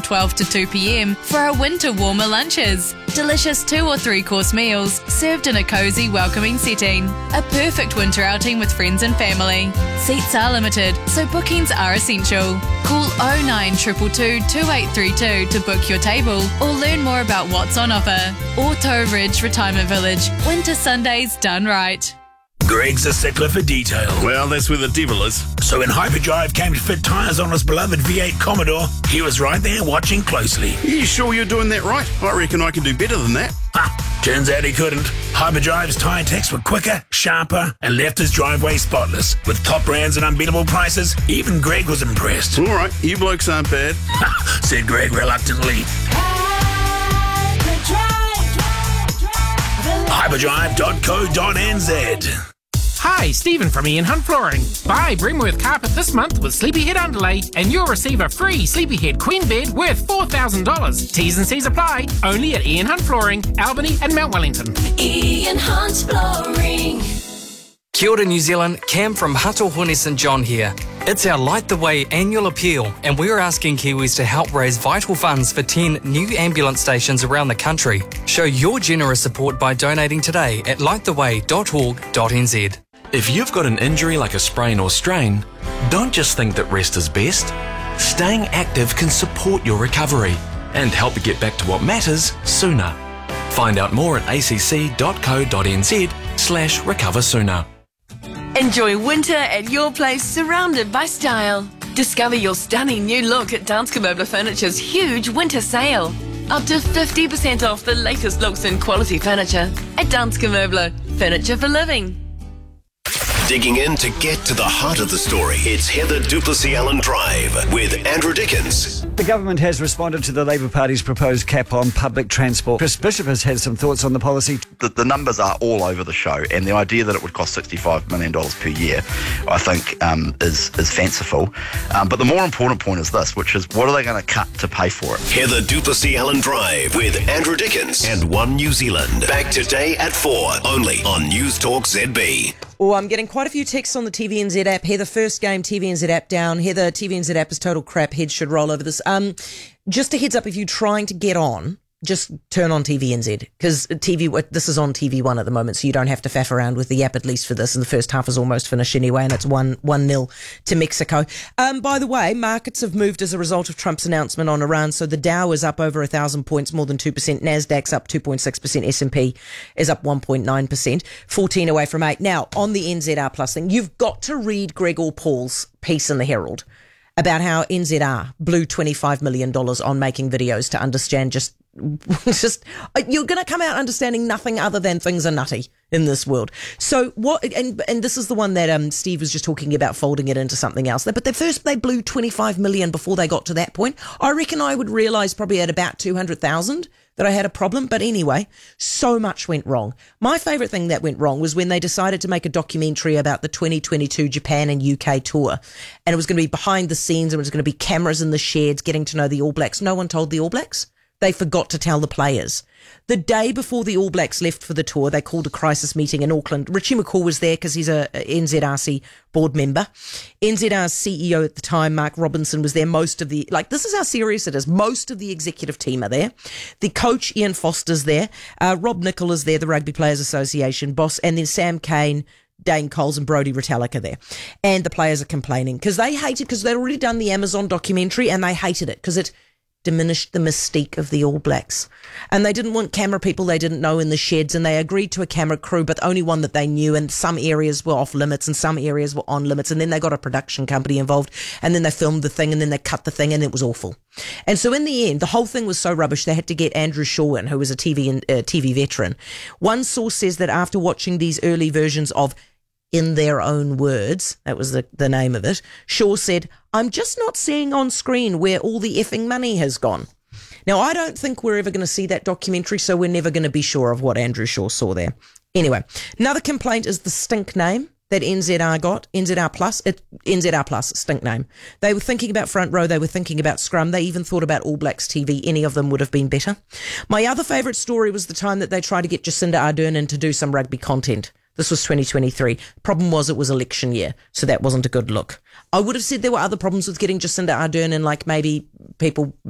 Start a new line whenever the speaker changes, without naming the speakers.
12 to 2 p.m. for our winter warmer lunches. Delicious 2 or 3 course meals served in a cosy, welcoming setting. A perfect winter outing with friends and family. Seats are limited, so bookings are essential. Call 0922 2832 to book your table or learn more about what's on offer. Auto Ridge Retirement Village. Winter Sundays done right.
Greg's a stickler for detail.
Well, that's where the devil is.
So when Hyperdrive came to fit tyres on his beloved V8 Commodore, he was right there watching closely.
You sure you're doing that right? I reckon I can do better than that.
Turns out he couldn't. Hyperdrive's tyre techs were quicker, sharper, and left his driveway spotless. With top brands and unbeatable prices, even Greg was impressed.
All right, you blokes aren't bad.
Said Greg reluctantly. Hyperdrive.co.nz.
Hi, Stephen from Ian Hunt Flooring. Buy Bremworth Carpet this month with Sleepyhead Underlay and you'll receive a free Sleepyhead Queen Bed worth $4,000. T's and C's apply. Only at Ian Hunt Flooring, Albany and Mount Wellington.
Ian Hunt Flooring.
Kia ora, New Zealand. Cam from Hatohone St John here. It's our Light the Way annual appeal, and we're asking Kiwis to help raise vital funds for 10 new ambulance stations around the country. Show your generous support by donating today at lighttheway.org.nz.
If you've got an injury like a sprain or strain, don't just think that rest is best. Staying active can support your recovery and help you get back to what matters sooner. Find out more at acc.co.nz/recoversooner.
Enjoy winter at your place, surrounded by style. Discover your stunning new look at Danske Møbler Furniture's huge winter sale. Up to 50% off the latest looks in quality furniture at Danske Møbler, furniture for living.
Digging in to get to the heart of the story. It's Heather Duplessis Allen Drive with Andrew Dickens.
The government has responded to the Labour Party's proposed cap on public transport. Chris Bishop has had some thoughts on the policy.
The numbers are all over the show, and the idea that it would cost $65 million per year, I think, is fanciful. But the more important point is this, which is what are they going to cut to pay for it?
Heather Duplessis Allen Drive with Andrew Dickens and One New Zealand. Back today at 4, only on News Talk ZB.
Oh, I'm getting quite a few texts on the TVNZ app. Heather, first game, TVNZ app down. Heather, TVNZ app is total crap. Heads should roll over this. Just a heads up, if you're trying to get on, just turn on TVNZ, because this is on TV1 at the moment, so you don't have to faff around with the app, at least for this. And the first half is almost finished anyway, and it's 1-0 to Mexico. By the way, markets have moved as a result of Trump's announcement on Iran. So the Dow is up over 1,000 points, more than 2%. Nasdaq's up 2.6%. S&P is up 1.9%. 14 away from 8. Now, on the NZR Plus thing, you've got to read Gregor Paul's piece in the Herald about how NZR blew $25 million on making videos to understand just you're going to come out understanding nothing other than things are nutty in this world. So what, and this is the one that Steve was just talking about, folding it into something else. But they blew 25 million before they got to that point. I reckon I would realise probably at about 200,000 that I had a problem. But anyway, so much went wrong. My favourite thing that went wrong was when they decided to make a documentary about the 2022 Japan and UK tour. And it was going to be behind the scenes, and it was going to be cameras in the sheds, getting to know the All Blacks. No one told the All Blacks. They forgot to tell the players. The day before the All Blacks left for the tour, they called a crisis meeting in Auckland. Richie McCaw was there because he's a NZRC board member. NZR's CEO at the time, Mark Robinson, was there. This is how serious it is. Most of the executive team are there. The coach, Ian Foster's there. Rob Nichol is there, the Rugby Players Association boss. And then Sam Kane, Dane Coles and Brodie Retallick are there. And the players are complaining because they'd already done the Amazon documentary and they hated it because it diminished the mystique of the All Blacks. And they didn't want camera people they didn't know in the sheds, and they agreed to a camera crew, but only one that they knew, and some areas were off limits and some areas were on limits, and then they got a production company involved, and then they filmed the thing, and then they cut the thing, and it was awful. And so in the end, the whole thing was so rubbish, they had to get Andrew Shaw in, who was a TV veteran. One source says that after watching these early versions of In Their Own Words, that was the name of it, Shaw said, "I'm just not seeing on screen where all the effing money has gone." Now, I don't think we're ever going to see that documentary, so we're never going to be sure of what Andrew Shaw saw there. Anyway, another complaint is the stink name that NZR got, NZR Plus, stink name. They were thinking about Front Row, they were thinking about Scrum, they even thought about All Blacks TV. Any of them would have been better. My other favourite story was the time that they tried to get Jacinda Ardern in to do some rugby content. This was 2023. Problem was it was election year, so that wasn't a good look. I would have said there were other problems with getting Jacinda Ardern in, like maybe people